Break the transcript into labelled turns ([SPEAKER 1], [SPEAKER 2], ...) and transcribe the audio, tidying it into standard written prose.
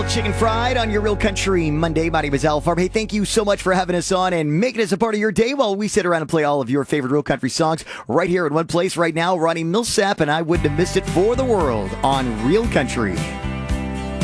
[SPEAKER 1] Chicken Fried on your Real Country Monday. My name is Al Farb. Hey, thank you so much for having us on and making us a part of your day while we sit around and play all of your favorite Real Country songs right here in one place right now. Ronnie Millsap and I wouldn't have missed it for the world on Real Country.